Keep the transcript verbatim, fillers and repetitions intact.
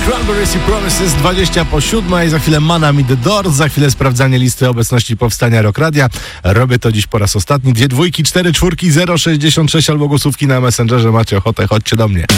Cranberries i Promises, dwadzieścia po siódmej, za chwilę Man and the Doors, za chwilę sprawdzanie listy obecności powstania Rock Radia. Robię to dziś po raz ostatni. Dwie dwójki, cztery czwórki, zero sześćdziesiąt sześć albo głosówki na Messengerze. Macie ochotę, chodźcie do mnie.